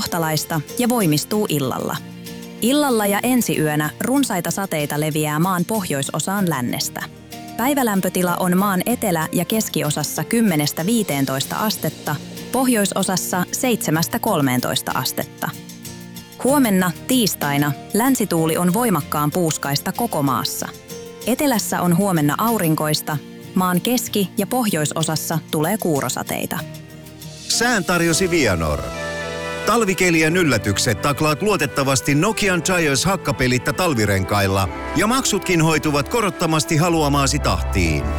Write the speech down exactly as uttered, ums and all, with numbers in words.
kohtalaista ja voimistuu illalla. Illalla ja ensiyönä runsaita sateita leviää maan pohjoisosaan lännestä. Päivälämpötila on maan etelä- ja keskiosassa kymmenestä viiteentoista astetta, pohjoisosassa seitsemästä kolmeentoista astetta. Huomenna tiistaina länsituuli on voimakkaan puuskaista koko maassa. Etelässä on huomenna aurinkoista, maan keski- ja pohjoisosassa tulee kuurosateita. Sään tarjosi Vianor. Talvikelien yllätykset taklaat luotettavasti Nokian Giants hakkapelitta talvirenkailla ja maksutkin hoituvat korottomasti haluamaasi tahtiin.